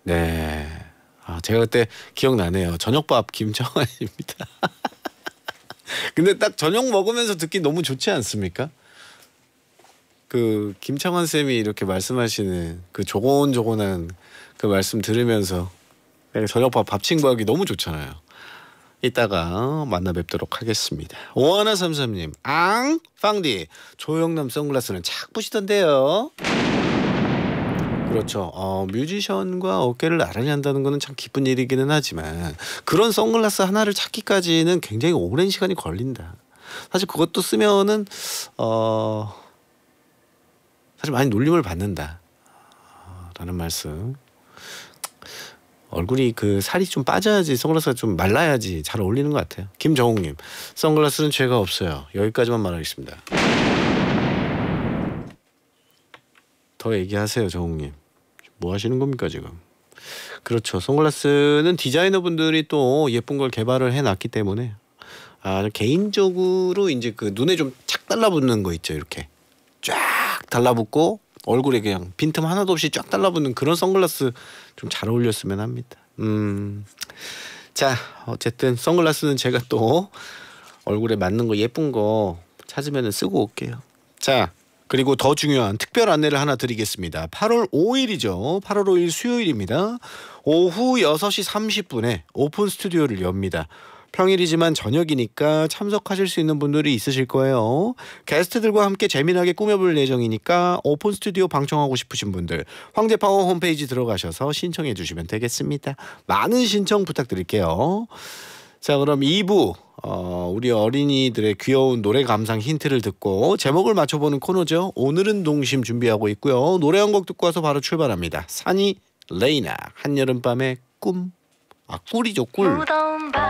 네. 아, 제가 그때 기억나네요. 저녁밥 김청환입니다. 근데 딱 저녁 먹으면서 듣기 너무 좋지 않습니까? 그 김청환 쌤이 이렇게 말씀하시는 그 조곤조곤한 그 말씀 들으면서 저녁밥 밥 친구하기 너무 좋잖아요. 이따가 만나 뵙도록 하겠습니다. 5133님, 앙! 빵디, 조영남 선글라스는 착 부시던데요. 그렇죠. 뮤지션과 어깨를 나란히 한다는 거는 참 기쁜 일이기는 하지만 그런 선글라스 하나를 찾기까지는 굉장히 오랜 시간이 걸린다. 사실 그것도 쓰면은 사실 많이 놀림을 받는다 라는 말씀. 얼굴이 그 살이 좀 빠져야지, 선글라스가 좀 말라야지 잘 어울리는 것 같아요. 김정욱님, 선글라스는 죄가 없어요. 여기까지만 말하겠습니다. 더 얘기하세요, 정욱님. 뭐 하시는 겁니까 지금? 그렇죠. 선글라스는 디자이너분들이 또 예쁜 걸 개발을 해놨기 때문에 개인적으로 이제 그 눈에 좀 착 달라붙는 거 있죠. 이렇게 쫙 달라붙고 얼굴에 그냥 빈틈 하나도 없이 쫙 달라붙는 그런 선글라스 좀 잘 어울렸으면 합니다. 자, 어쨌든 선글라스는 제가 또 얼굴에 맞는 거 예쁜 거 찾으면 쓰고 올게요. 자, 그리고 더 중요한 특별 안내를 하나 드리겠습니다. 8월 5일이죠. 8월 5일 수요일입니다. 오후 6시 30분에 오픈 스튜디오를 엽니다. 평일이지만 저녁이니까 참석하실 수 있는 분들이 있으실 거예요. 게스트들과 함께 재미나게 꾸며볼 예정이니까 오픈 스튜디오 방청하고 싶으신 분들 황제파워 홈페이지 들어가셔서 신청해 주시면 되겠습니다. 많은 신청 부탁드릴게요. 자, 그럼 2부 우리 어린이들의 귀여운 노래 감상 힌트를 듣고 제목을 맞춰보는 코너죠. 오늘은 동심 준비하고 있고요. 노래 한 곡 듣고 와서 바로 출발합니다. 산이 레이나 한여름밤의 꿈. 꿀이죠, 꿀.